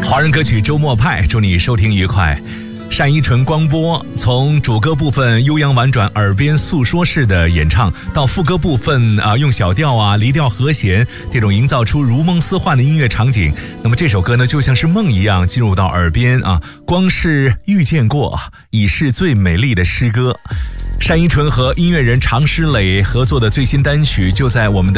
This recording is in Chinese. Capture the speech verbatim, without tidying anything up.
华人歌曲周末派，祝你收听愉快。单依纯光波，从主歌部分悠扬婉转、耳边诉说式的演唱，到副歌部分啊、呃，用小调啊、离调和弦这种营造出如梦似幻的音乐场景。那么这首歌呢，就像是梦一样进入到耳边啊，光是遇见过，已是最美丽的诗歌。单依纯和音乐人常石磊合作的最新单曲就在我们的